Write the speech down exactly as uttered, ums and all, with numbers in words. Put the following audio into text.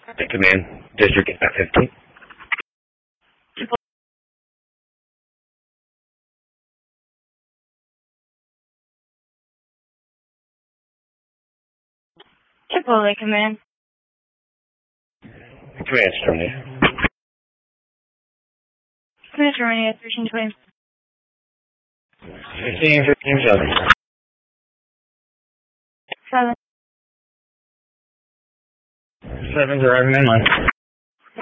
Command, District fifteen. Chipotle Command. Command, terminated. Command terminated, thirteen twenty. fifteen, fifteen, seven. Seven. Seven's arriving in line.